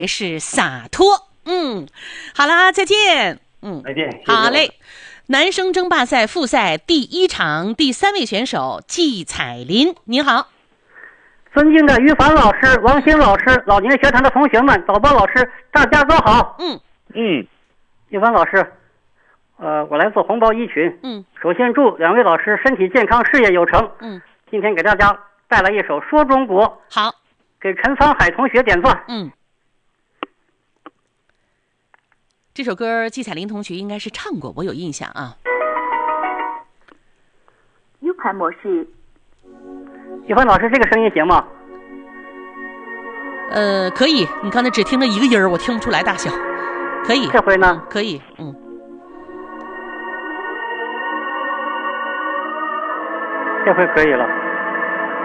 也是洒脱。好啦，再见。 再见。 好嘞。男生争霸赛复赛第1场第3位选手季彩林，你好。 尊敬的于凡老师、王兴老师、老年学堂的同学们、导播老师，大家都好。于凡老师，我来自红包一群。首先祝2位老师身体健康，事业有成。今天给大家带来一首《说中国》。 好， 给陈沧海同学点赞。 这首歌季彩林同学应该是唱过，我有印象啊。 U 盘模式。 于凡老师，这个声音行吗？ 可以。你刚才只听了一个音儿，我听不出来大小。可以。 这回呢？ 可以。 这回可以了。